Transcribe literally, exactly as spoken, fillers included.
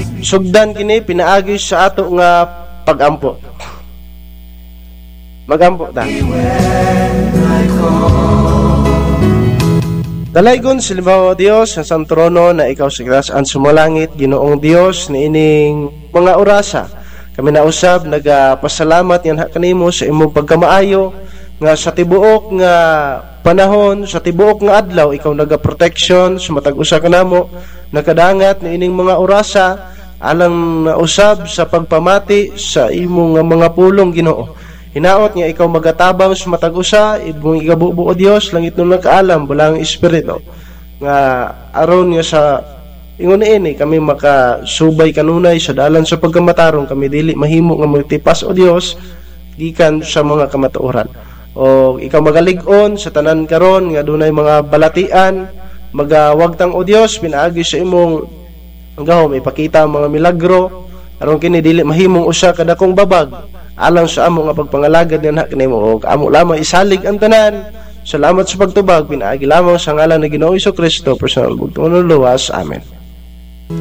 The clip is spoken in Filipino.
sugdan kini pinaagi sa ato nga pagampo. Magampo ta. Dalaygon silbaw Dios sa sang trono na ikaw sa grasaan sumulangit, Ginoong Dios ni ining mga orasa. Kami na usab nagapasalamat yan kanimo sa imong pagkamaayo nga sa tibuok nga panahon, sa tibuok nga adlaw ikaw naga-protection sa matag usa kanamo, nakadangat ni ining mga orasa alang na usab sa pagpamati sa imong mga pulong, Ginoo. Hinaot nga ikaw magatabang sa matag usa, imong igabubuo Dios langit nun nakaalam bulang espiritu nga aron nga sa ingon ini kami makasubay kanunay sa dalan sa pagkamatarong, kami dili mahimo nga magtipas o Dios gikan sa mga kamatuoran. O ikaw magalig-on sa tanan karon nga dunay mga balatian, magawagtang o Dios pinaagi sa imong gahom ipakita ang mga milagro aron kini dili mahimong usa kada kong babag alang sa amo nga pagpangalagad nga kanimo og amo lamang isalig ang tanan. Salamat sa pagtubag pinaagi lamang sa ngalan ni Ginoong Hesus Kristo, personal bugtong luwas. Amen.